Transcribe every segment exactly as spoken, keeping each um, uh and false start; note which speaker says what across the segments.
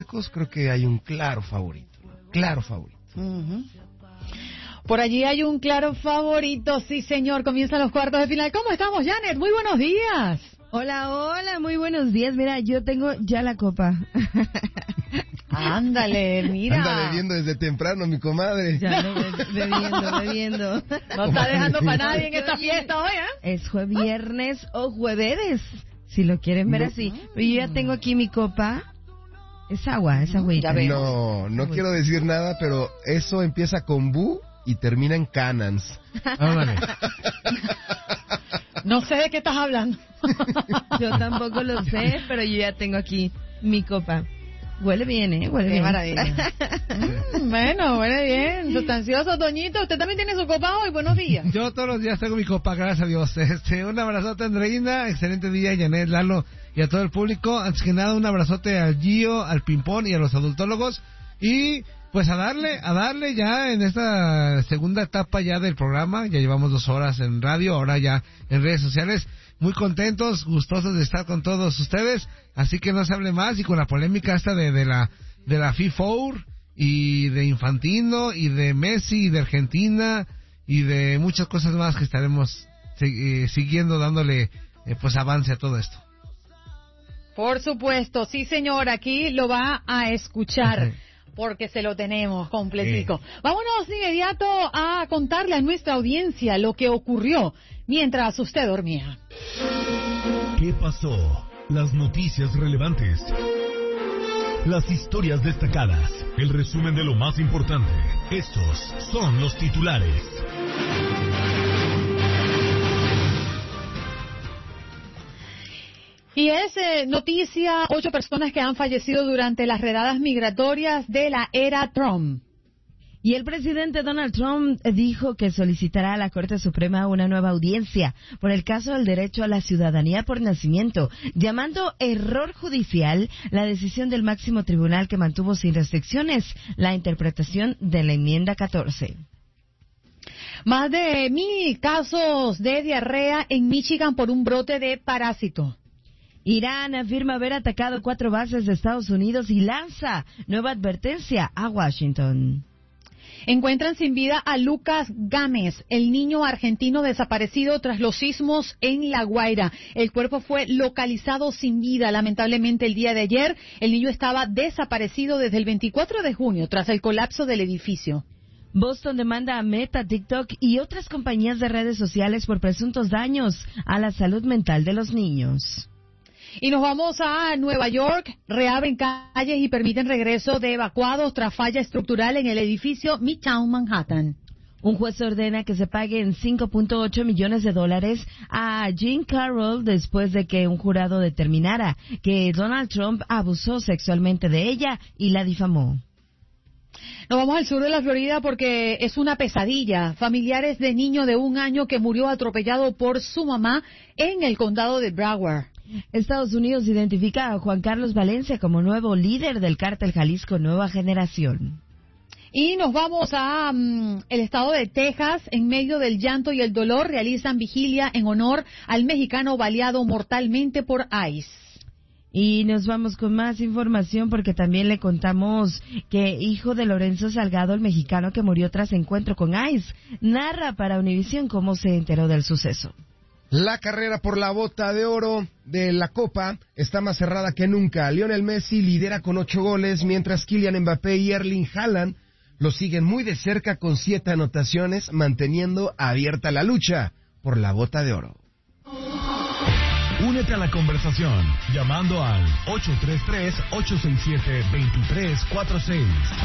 Speaker 1: locos, creo que hay un claro favorito, ¿no? Claro favorito.
Speaker 2: Uh-huh. Por allí hay un claro favorito, sí señor, comienzan los cuartos de final. ¿Cómo estamos, Janet? Muy buenos días.
Speaker 3: Hola, hola, muy buenos días. Mira, yo tengo ya la copa.
Speaker 2: Ándale, mira.
Speaker 1: Anda bebiendo desde temprano, mi comadre.
Speaker 3: Ya no, bebiendo, bebiendo.
Speaker 2: No está dejando para nadie en esta fiesta hoy, ¿eh?
Speaker 3: Es jue viernes o jueves, si lo quieren ver así. Pero yo ya tengo aquí mi copa. Es agua, es agüita.
Speaker 1: No, no
Speaker 3: agüita.
Speaker 1: quiero decir nada, pero eso empieza con bu y termina en Canans.
Speaker 4: Ándale.
Speaker 2: No sé de qué estás hablando.
Speaker 3: Yo tampoco lo sé, pero yo ya tengo aquí mi copa. Huele bien, ¿eh? Huele
Speaker 2: Qué
Speaker 3: bien.
Speaker 2: maravilla. Mm, bueno, huele bien. Sustancioso, Doñito. ¿Usted también tiene su copa hoy? Buenos días.
Speaker 4: Yo todos los días tengo mi copa, gracias a Dios. Este, un abrazote a Andreina, excelente día, Janet, Lalo y a todo el público. Antes que nada, un abrazote al Gio, al Pimpón y a los adultólogos. Y pues a darle, a darle ya en esta segunda etapa ya del programa. Ya llevamos dos horas en radio, ahora ya en redes sociales. Muy contentos, gustosos de estar con todos ustedes, así que no se hable más, y con la polémica esta de, de la de la FIFA y de Infantino y de Messi y de Argentina y de muchas cosas más que estaremos eh, siguiendo dándole eh, pues avance a todo esto.
Speaker 2: Por supuesto, sí señor, aquí lo va a escuchar. Porque se lo tenemos completico. Sí. Vámonos de inmediato a contarle a nuestra audiencia lo que ocurrió mientras usted dormía.
Speaker 5: ¿Qué pasó? Las noticias relevantes. Las historias destacadas. El resumen de lo más importante. Estos son los titulares.
Speaker 2: Y es eh, noticia, ocho personas que han fallecido durante las redadas migratorias de la era Trump.
Speaker 3: Y el presidente Donald Trump dijo que solicitará a la Corte Suprema una nueva audiencia por el caso del derecho a la ciudadanía por nacimiento, llamando error judicial la decisión del máximo tribunal que mantuvo sin restricciones la interpretación de la enmienda catorce.
Speaker 2: Más de mil casos de diarrea en Michigan por un brote de parásito.
Speaker 3: Irán afirma haber atacado cuatro bases de Estados Unidos y lanza nueva advertencia a Washington.
Speaker 2: Encuentran sin vida a Lucas Gámez, el niño argentino desaparecido tras los sismos en La Guaira. El cuerpo fue localizado sin vida, lamentablemente, el día de ayer. El niño estaba desaparecido desde el veinticuatro de junio, tras el colapso del edificio.
Speaker 3: Boston demanda a Meta, TikTok y otras compañías de redes sociales por presuntos daños a la salud mental de los niños.
Speaker 2: Y nos vamos a Nueva York. Reabren calles y permiten regreso de evacuados tras falla estructural en el edificio Midtown Manhattan.
Speaker 3: Un juez ordena que se paguen cinco punto ocho millones de dólares a Jean Carroll después de que un jurado determinara que Donald Trump abusó sexualmente de ella y la difamó.
Speaker 2: Nos vamos al sur de la Florida porque es una pesadilla. Familiares de niño de un año que murió atropellado por su mamá en el condado de Broward.
Speaker 3: Estados Unidos identifica a Juan Carlos Valencia como nuevo líder del cártel Jalisco Nueva Generación.
Speaker 2: Y nos vamos a um, el estado de Texas. En medio del llanto y el dolor realizan vigilia en honor al mexicano baleado mortalmente por ICE.
Speaker 3: Y nos vamos con más información porque también le contamos que hijo de Lorenzo Salgado, el mexicano que murió tras encuentro con ICE, narra para Univisión cómo se enteró del suceso.
Speaker 1: La carrera por la bota de oro de la Copa está más cerrada que nunca. Lionel Messi lidera con ocho goles, mientras Kylian Mbappé y Erling Haaland lo siguen muy de cerca con siete anotaciones, manteniendo abierta la lucha por la bota de oro.
Speaker 5: Únete a la conversación llamando al ocho tres tres, ocho seis siete, dos tres cuatro seis.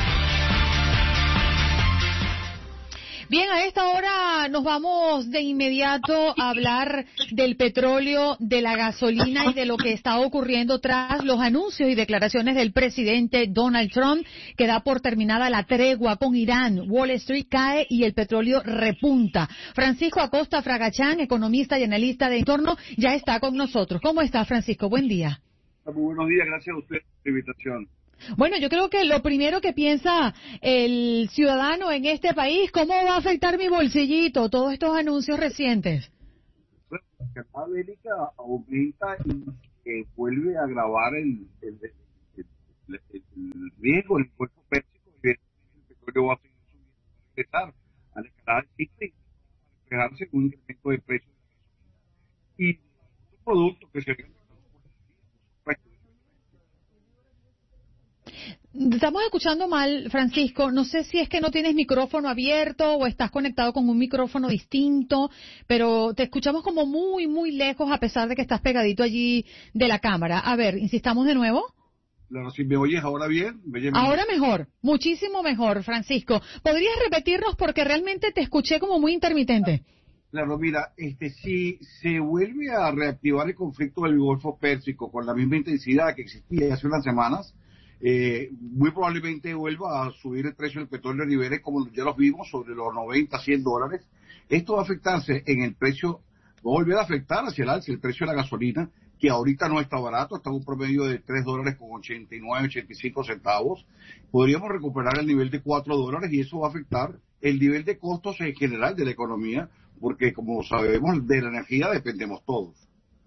Speaker 2: Bien, a esta hora nos vamos de inmediato a hablar del petróleo, de la gasolina y de lo que está ocurriendo tras los anuncios y declaraciones del presidente Donald Trump, que da por terminada la tregua con Irán. Wall Street cae y el petróleo repunta. Francisco Acosta Fragachán, economista y analista de entorno, ya está con nosotros. ¿Cómo está, Francisco? Buen día.
Speaker 6: Muy buenos días, gracias a usted por la invitación.
Speaker 2: Bueno, yo creo que lo primero que piensa el ciudadano en este país, ¿cómo va a afectar mi bolsillito todos estos anuncios recientes?
Speaker 6: Bueno, la escalada bélica aumenta y eh, vuelve a agravar el, el, el el, el riesgo del Golfo Pérsico, evidentemente el petróleo va a seguir subiendo, va a regresar a la escalada alcista y va a reflejarse con un incremento de precios de la gasolina. Y otros productos que se ven
Speaker 2: Estamos escuchando mal, Francisco. No sé si es que no tienes micrófono abierto o estás conectado con un micrófono distinto, pero te escuchamos como muy, muy lejos a pesar de que estás pegadito allí de la cámara. A ver, insistamos de nuevo.
Speaker 6: Claro, si me oyes ahora bien, me oyes
Speaker 2: Ahora mejor, muchísimo mejor, Francisco. ¿Podrías repetirnos porque realmente te escuché como muy intermitente?
Speaker 6: Claro, mira, este, si se vuelve a reactivar el conflicto del Golfo Pérsico con la misma intensidad que existía hace unas semanas, eh, muy probablemente vuelva a subir el precio del petróleo a niveles como ya los vimos, sobre los noventa, cien dólares. Esto va a afectarse en el precio, va a volver a afectar hacia el alza el precio de la gasolina, que ahorita no está barato, está en un promedio de tres dólares con ochenta y nueve, ochenta y cinco centavos. Podríamos recuperar el nivel de cuatro dólares y eso va a afectar el nivel de costos en general de la economía, porque como sabemos, de la energía dependemos todos.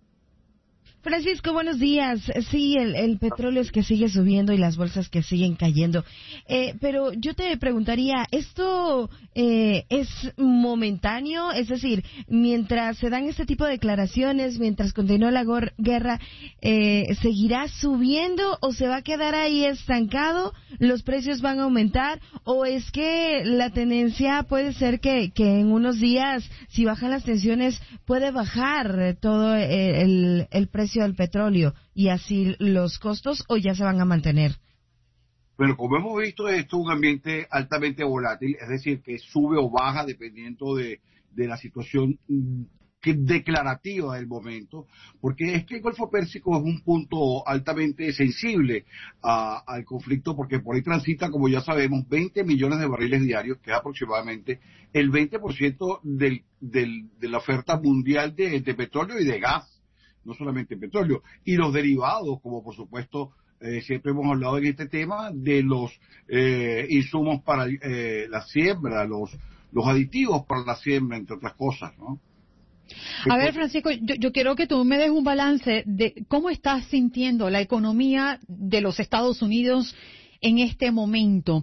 Speaker 3: Francisco, buenos días. Sí, el, el petróleo es que sigue subiendo y las bolsas que siguen cayendo. Eh, pero yo te preguntaría, ¿esto eh, es momentáneo? Es decir, mientras se dan este tipo de declaraciones, mientras continúa la gor- guerra, eh, ¿seguirá subiendo o se va a quedar ahí estancado? ¿Los precios van a aumentar? ¿O es que la tendencia puede ser que, que en unos días, si bajan las tensiones, puede bajar todo el, el precio del petróleo y así los costos, o ya se van a mantener?
Speaker 6: Bueno, como hemos visto, esto es un ambiente altamente volátil, es decir, que sube o baja dependiendo de, de la situación que, declarativa del momento, porque es que el Golfo Pérsico es un punto altamente sensible a, al conflicto, porque por ahí transita, como ya sabemos, veinte millones de barriles diarios, que es aproximadamente el veinte por ciento del, del, de la oferta mundial de, de petróleo y de gas. No solamente petróleo, y los derivados, como por supuesto eh, siempre hemos hablado en este tema, de los eh, insumos para eh, la siembra, los, los aditivos para la siembra, entre otras cosas, ¿no?
Speaker 2: A ver, Francisco, yo, yo quiero que tú me des un balance de cómo estás sintiendo la economía de los Estados Unidos en este momento.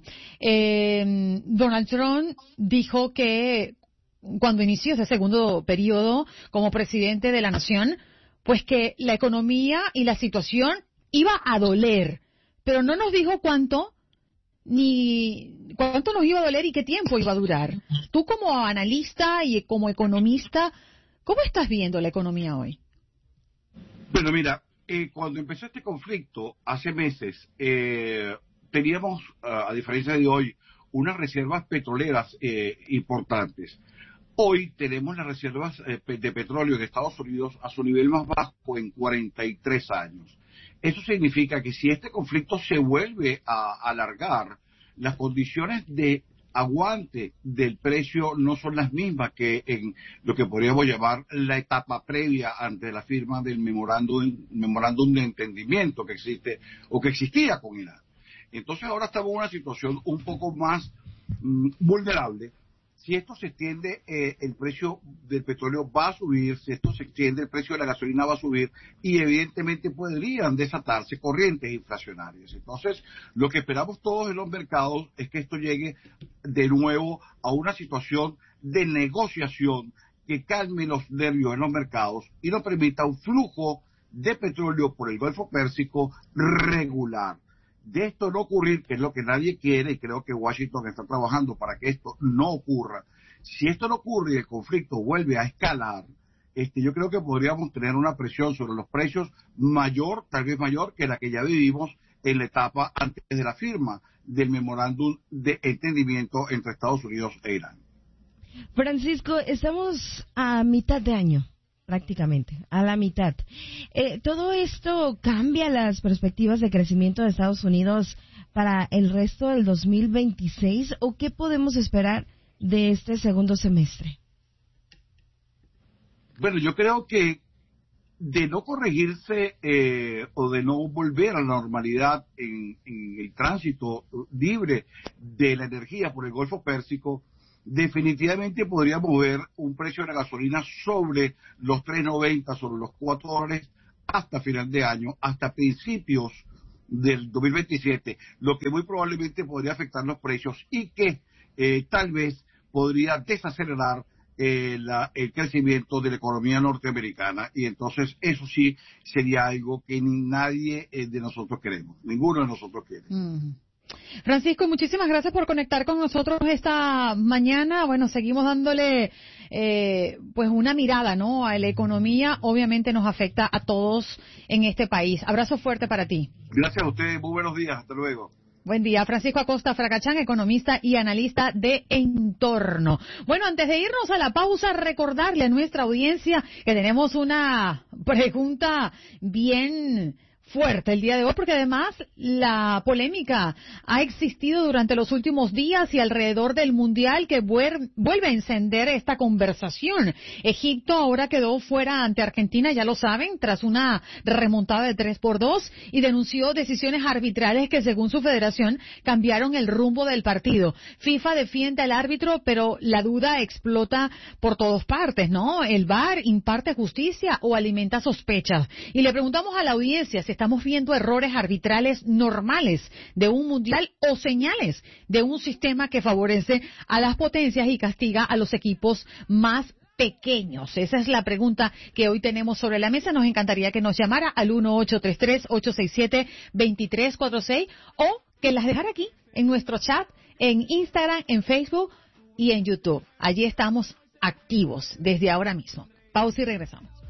Speaker 2: Eh, Donald Trump dijo que cuando inició ese segundo periodo como presidente de la nación, pues que la economía y la situación iba a doler, pero no nos dijo cuánto, ni cuánto nos iba a doler y qué tiempo iba a durar. Tú como analista y como economista, ¿cómo estás viendo la economía hoy?
Speaker 6: Bueno, mira, eh, cuando empezó este conflicto, hace meses, eh, teníamos, uh, a diferencia de hoy, unas reservas petroleras eh, importantes. Hoy tenemos las reservas eh, de petróleo de Estados Unidos a su nivel más bajo en cuarenta y tres años. Eso significa que si este conflicto se vuelve a alargar, las condiciones de aguante del precio no son las mismas que en lo que podríamos llamar la etapa previa ante la firma del memorándum, memorándum de entendimiento que existe o que existía con Irán. Entonces ahora estamos en una situación un poco más mm, vulnerable. Si esto se extiende, eh, el precio del petróleo va a subir, si esto se extiende, el precio de la gasolina va a subir y evidentemente podrían desatarse corrientes inflacionarias. Entonces, lo que esperamos todos en los mercados es que esto llegue de nuevo a una situación de negociación que calme los nervios en los mercados y nos permita un flujo de petróleo por el Golfo Pérsico regular. De esto no ocurrir, que es lo que nadie quiere, y creo que Washington está trabajando para que esto no ocurra. Si esto no ocurre y el conflicto vuelve a escalar, este, yo creo que podríamos tener una presión sobre los precios mayor, tal vez mayor, que la que ya vivimos en la etapa antes de la firma del memorándum de entendimiento entre Estados Unidos e Irán.
Speaker 3: Francisco, estamos a mitad de año. Prácticamente, a la mitad. Eh, ¿Todo esto cambia las perspectivas de crecimiento de Estados Unidos para el resto del dos mil veintiséis o qué podemos esperar de este segundo semestre?
Speaker 6: Bueno, yo creo que de no corregirse eh, o de no volver a la normalidad en, en el tránsito libre de la energía por el Golfo Pérsico, definitivamente podríamos ver un precio de la gasolina sobre los tres noventa, sobre los cuatro dólares hasta final de año, hasta principios del dos mil veintisiete, lo que muy probablemente podría afectar los precios y que eh, tal vez podría desacelerar eh, la, el crecimiento de la economía norteamericana, y entonces eso sí sería algo que ni nadie eh, de nosotros queremos, ninguno de nosotros quiere.
Speaker 2: Mm. Francisco, muchísimas gracias por conectar con nosotros esta mañana. Bueno, seguimos dándole eh, pues una mirada, ¿no?, a la economía. Obviamente nos afecta a todos en este país. Abrazo fuerte para ti.
Speaker 6: Gracias a ustedes, muy buenos días, hasta luego.
Speaker 2: Buen día, Francisco Acosta Fracachán, economista y analista de entorno. Bueno, antes de irnos a la pausa, recordarle a nuestra audiencia que tenemos una pregunta bien fuerte el día de hoy, porque además la polémica ha existido durante los últimos días y alrededor del Mundial, que vuer, vuelve a encender esta conversación. Egipto ahora quedó fuera ante Argentina, ya lo saben, tras una remontada de tres por dos, y denunció decisiones arbitrales que, según su federación, cambiaron el rumbo del partido. FIFA defiende al árbitro, pero la duda explota por todas partes, ¿no? ¿El V A R imparte justicia o alimenta sospechas? Y le preguntamos a la audiencia si estamos viendo errores arbitrales normales de un mundial o señales de un sistema que favorece a las potencias y castiga a los equipos más pequeños. Esa es la pregunta que hoy tenemos sobre la mesa. Nos encantaría que nos llamara al uno ocho tres tres, ocho seis siete, dos tres cuatro seis o que las dejara aquí en nuestro chat, en Instagram, en Facebook y en YouTube. Allí estamos activos desde ahora mismo. Pausa y regresamos.